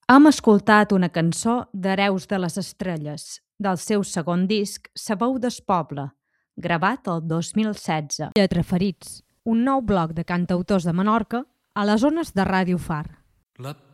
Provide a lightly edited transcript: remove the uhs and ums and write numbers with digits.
Hem escoltat una cançó d'Hereus de les Estrelles, del seu segon disc, Sa veu del poble, gravat el 2016. Lletra Ferits, un nou bloc de cantautors de Menorca a les ones de Ràdio Far. La